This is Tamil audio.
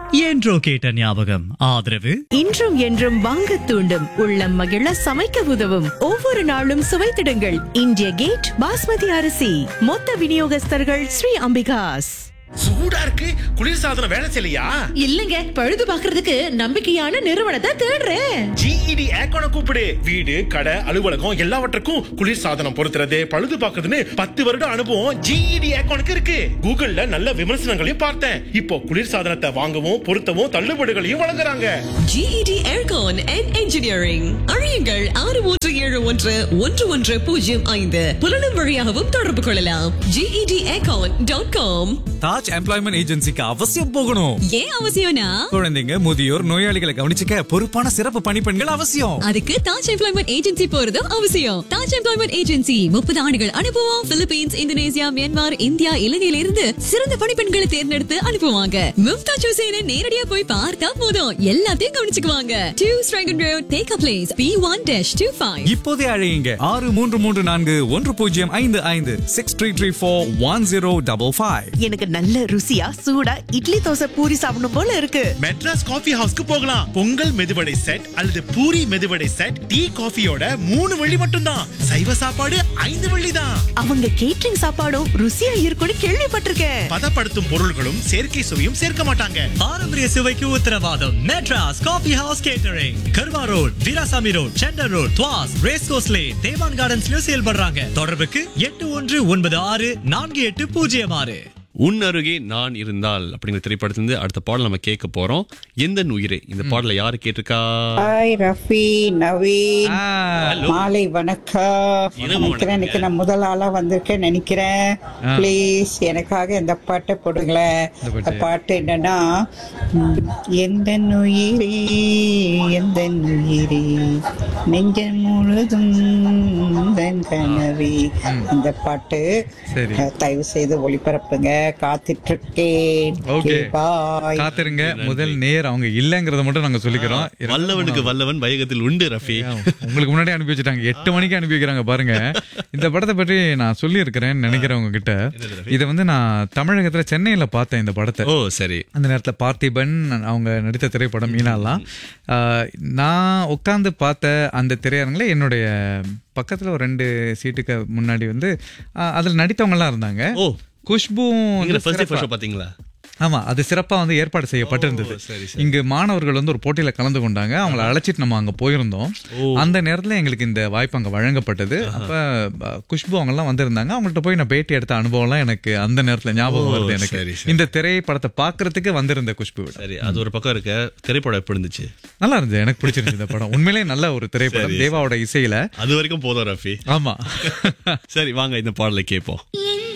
என்றோ கேட்ட ஞாபகம். ஆதரவு இன்றும் என்றும் வாங்க தூண்டும், உள்ளம் மகிழ சமைக்க உதவும், ஒவ்வொரு நாளும் சுவைத்திடுங்கள் இந்திய கேட் பாஸ்மதி அரிசி. மொத்த விநியோகஸ்தர்கள் ஸ்ரீ அம்பிகாஸ். சூடா இருக்கு, குளிர்சாதனம் வேலை செய்யலையா? இல்லங்க, பழுது பாக்குறதுக்கு நம்பிக்கையான நிறுவனத்தை தேடுறேன். GED ஏர்கானை கூப்பிடு. வீடு, கடை, அலுவலகம் எல்லாவற்றுக்கும் குளிர்சாதனம் பொருத்துறது, பழுது பாக்குறதுன்னு 10 வருட அனுபவம் GED ஏர்கானுக்கு இருக்கு. கூகுள்ல நல்ல விமர்சனங்களையும் பார்த்தேன். இப்போ குளிர்சாதனத்தை வாங்கவும் பொருத்தவும் தள்ளுபடிகளையும் வழங்குறாங்க. GED Aircon and Engineering. அறியுங்கள் 63711105. புலனும் வழியாகவும் தொடர்பு கொள்ளலாம். GEDAircon.com. தாஜ் எம்ப்ளாய்மெண்ட் ஏஜென்சிக்கு அவசியம் போகணும். ஏன் அவசியம்னா, குழந்தைங்க, முதியோர், நோயாளிகளை கவனிச்சுக்க பொறுப்பான சிறப்பு பணிப்பெண்கள் அவசியம். அதுக்கு தாஜ் எம்ப்ளாய்மெண்ட் ஏஜென்சி போறதும் அவசியம். தாஜ் எம்ப்ளாய்மெண்ட் ஏஜென்சி 30 ஆண்டுகள் அனுபவம். பிலிப்பீன்ஸ், இந்தோனேசியா, மியான்மர், இந்தியா, இலங்கையில இருந்து சிறந்த பணிப்பெண்களை தேர்ந்தெடுத்து அனுப்புவாங்க. மும்தாஜ் ஹுசேனை நேரடியா போய் பார்த்தா போதும், எல்லாத்தையும் கவனிச்சுக்குவாங்க. 2 Strangen Road, Take a Place, P1-25. இப்போதே அழையுங்க 63341055 63341055. எனக்கு நல்ல ருசியா சூடா இட்லி தோசை பூரி சாப்பிடணும் போல இருக்கு. மெட்ராஸ் காஃபி ஹவுஸ்க்கு போகலாம். பொங்கல் மெதுவடை செட் அல்லது பூரி மெதுவடை செட், டீ காஃபியோட 3 வெள்ளி மட்டும்தான். சைவ சாப்பாடு 5 வெள்ளி தான். அவங்க கேட்டரிங் சாப்பாடும் ருசியா இருக்கும்னு கேள்விப்பட்டிருக்கேன். பதப்படுத்தும் பொருள்களும் செயற்கை சுவையும் சேர்க்க மாட்டாங்க. பாரம்பரிய சுவைக்கு உத்தரவாதம். மெட்ராஸ் காஃபி ஹவுஸ் கேட்டரிங், கர்வா road, Veerasamy road, centre road, துவாஸ், race course lane, தேவான் கார்டன்ஸ்லயும் செயல்படுறாங்க. தொடர்புக்கு 81964806. உன் அருகே நான் இருந்தால் அப்படிங்கிற திரைப்படத்திலிருந்து அடுத்த பாடல் நம்ம கேட்க போறோம். எந்த உயிரே, இந்த பாடலை யாரு கேட்டிருக்கா? ஹாய் ரஃபி, நவீன், மாலை வணக்கம். நினைக்கிறேன் இன்னைக்கு நான் முதல் ஆளா வந்திருக்கேன் நினைக்கிறேன். ப்ளீஸ் எனக்காக இந்த பாட்டை போடுங்களேன். இந்த பாட்டு என்னன்னா, எந்த உயிரே எந்த உயிரே நெஞ்சம் முழுதும் தன் கனவே. இந்த பாட்டு தயவு செய்து ஒளிபரப்புங்க. காத்துட்டு இருக்கேன். காத்திருங்க. முதல் நேர் அவங்க இல்லங்கிறத மட்டும் நாங்க சொல்லிக்கிறோம். வல்லவனுக்கு வல்லவன் வையகத்தில் உண்டு ரஃபி. உங்களுக்கு முன்னாடி அனுப்பி வச்சுட்டாங்க, 8 மணிக்கு அனுப்பி வைக்கிறாங்க பாருங்க. இந்த படத்தை பற்றி நான் சொல்லி இருக்கிறேன் நினைக்கிறவங்க கிட்ட. இதை வந்து நான் தமிழகத்துல சென்னையில பார்த்தேன் இந்த படத்தை. ஓ சரி. அந்த நேரத்துல பார்த்திபன் அவங்க நடித்த திரைப்படம் மீனாலாம். நான் உட்கார்ந்து பார்த்த அந்த திரையரங்கில் என்னுடைய பக்கத்துல ஒரு 2 சீட்டுக்கு முன்னாடி வந்து அதுல நடித்தவங்க எல்லாம் இருந்தாங்க. குஷ்பு பாத்தீங்களா? ஆமா, அது சிறப்பா வந்து ஏற்பாடு செய்யப்பட்டிருந்தது. இங்கு மாணவர்கள் வந்து ஒரு போட்டியில கலந்து கொண்டாங்க. அவங்களை அழைச்சிட்டு நம்ம அங்க போயிருந்தோம். அந்த நேரத்துல எங்களுக்கு இந்த வாய்ப்பு அங்க வழங்கப்பட்டது. அப்ப குஷ்பு அவங்க எல்லாம் வந்திருந்தாங்க. அவங்கள்ட்ட போய் நான் பேட்டி எடுத்த அனுபவம் எல்லாம் எனக்கு அந்த நேரத்துல ஞாபகம் வருது. எனக்கு இந்த திரைப்படத்தை பாக்குறதுக்கு வந்திருந்த குஷ்பு. சரி, அது ஒரு பக்கம் இருக்க. திரைப்படம் எப்படி இருந்துச்சு? நல்லா இருந்துச்சு, எனக்கு பிடிச்சிருந்துச்சு இந்த படம். உண்மையிலேயே நல்ல ஒரு திரைப்படம், தேவாவோட இசையில. அது வரைக்கும் போதும் ரஃபி. ஆமா. சரி, வாங்க இந்த பாடலை கேட்போம்.